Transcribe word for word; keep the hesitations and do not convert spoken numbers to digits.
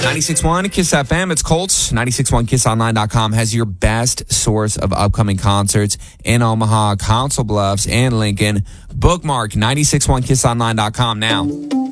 ninety-six point one Kiss F M, it's Colts. ninety-six point one kiss online dot com has your best source of upcoming concerts in Omaha, Council Bluffs, and Lincoln. Bookmark ninety-six point one kiss online dot com now.